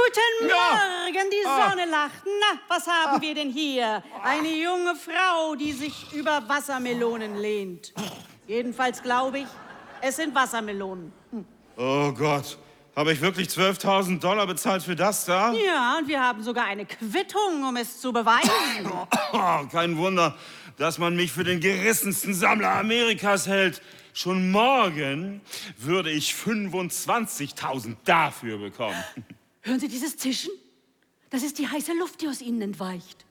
Guten Morgen, die Ah. Sonne lacht. Na, was haben wir denn hier? Eine junge Frau, die sich über Wassermelonen lehnt. Jedenfalls glaube ich, es sind Wassermelonen. Oh Gott, habe ich wirklich 12.000 Dollar bezahlt für das da? Ja, und wir haben sogar eine Quittung, um es zu beweisen. Oh, kein Wunder, dass man mich für den gerissensten Sammler Amerikas hält. Schon morgen würde ich 25.000 dafür bekommen. Hören Sie dieses Zischen? Das ist die heiße Luft, die aus Ihnen entweicht.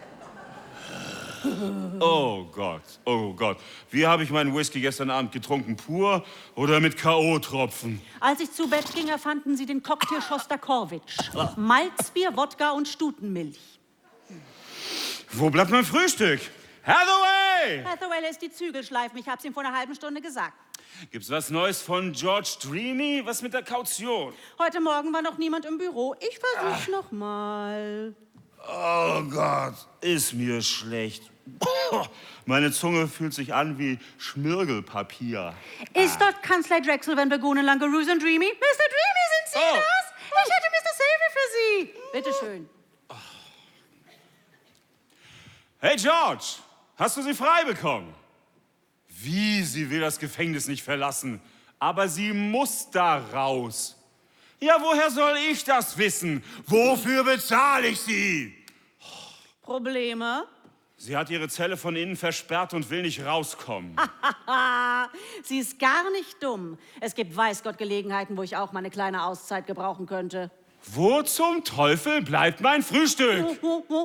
Oh Gott, oh Gott. Wie habe ich meinen Whisky gestern Abend getrunken? Pur oder mit K.O.-Tropfen? Als ich zu Bett ging, erfanden Sie den Cocktail Schostakowitsch. Malzbier, Wodka und Stutenmilch. Wo bleibt mein Frühstück? Hathaway! Hathaway lässt die Zügel schleifen. Ich hab's ihm vor einer halben Stunde gesagt. Gibt's was Neues von George Dreamy? Was mit der Kaution? Heute Morgen war noch niemand im Büro. Ich versuch's noch mal. Oh Gott, ist mir schlecht. Meine Zunge fühlt sich an wie Schmirgelpapier. Ist dort Kanzler Drechsel, wenn wir Gune Langeroos und Dreamy? Mr. Dreamy, sind Sie Oh. das? Ich hätte Mr. Savory für Sie. Bitte schön. Hey George, hast du sie frei bekommen? Wie, sie will das Gefängnis nicht verlassen. Aber sie muss da raus. Ja, woher soll ich das wissen? Wofür bezahle ich sie? Probleme? Sie hat ihre Zelle von innen versperrt und will nicht rauskommen. Haha, sie ist gar nicht dumm. Es gibt weiß Gott Gelegenheiten, wo ich auch mal eine kleine Auszeit gebrauchen könnte. Wo zum Teufel bleibt mein Frühstück?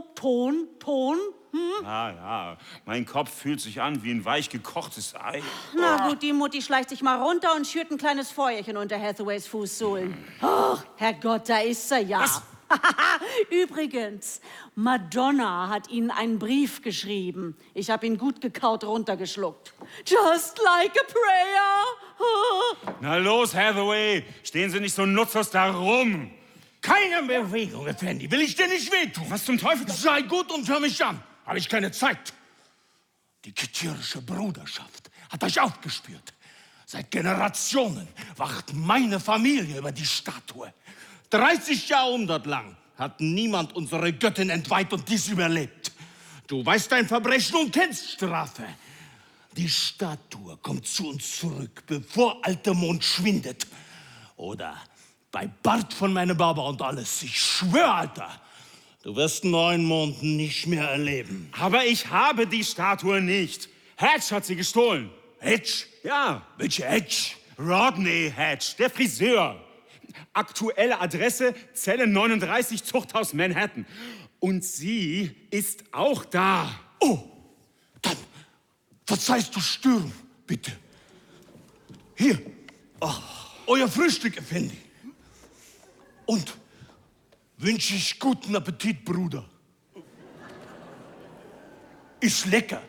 Ton? Ah ja, mein Kopf fühlt sich an wie ein weich gekochtes Ei. Na gut, die Mutti schleicht sich mal runter und schürt ein kleines Feuerchen unter Hathaways Fußsohlen. Oh, Herrgott, da ist er ja. Was? Übrigens, Madonna hat Ihnen einen Brief geschrieben. Ich habe ihn gut gekaut runtergeschluckt. Just like a prayer. Na los, Hathaway, stehen Sie nicht so nutzlos da rum. Keine Bewegung, Effendi. Will ich dir nicht wehtun? Was zum Teufel? Sei gut und hör mich an. Habe ich keine Zeit. Die ketirische Bruderschaft hat euch aufgespürt. Seit Generationen wacht meine Familie über die Statue. 30 Jahrhunderte lang hat niemand unsere Göttin entweiht und dies überlebt. Du weißt dein Verbrechen und kennst Strafe. Die Statue kommt zu uns zurück, bevor alter Mond schwindet. Oder bei Bart von meiner Baba und alles. Ich schwöre, Alter, du wirst 9 Monate nicht mehr erleben. Aber ich habe die Statue nicht. Hatch hat sie gestohlen. Hedge? Ja, Welche Hedge? Rodney Hatch, der Friseur. Aktuelle Adresse, Zelle 39, Zuchthaus Manhattan. Und sie ist auch da. Oh, dann verzeihst du Störung, bitte. Hier, euer Frühstück, Effendi. Und wünsche ich guten Appetit, Bruder. Ist lecker.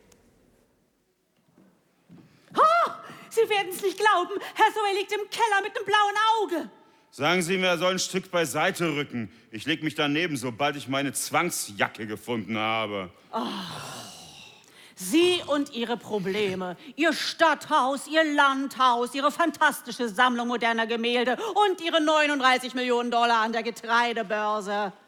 Sie werden es nicht glauben. Hathaway liegt im Keller mit einem blauen Auge. Sagen Sie mir, er soll ein Stück beiseite rücken. Ich leg mich daneben, sobald ich meine Zwangsjacke gefunden habe. Sie und Ihre Probleme, Ihr Stadthaus, Ihr Landhaus, Ihre fantastische Sammlung moderner Gemälde und Ihre 39 Millionen Dollar an der Getreidebörse.